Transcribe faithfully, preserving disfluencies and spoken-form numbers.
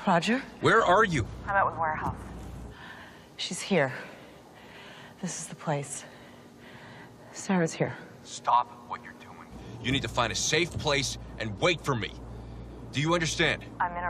Roger? Where are you? I'm at with Warehouse. She's here. This is the place. Sarah's here. Stop what you're doing. You need to find a safe place and wait for me. Do you understand? I'm in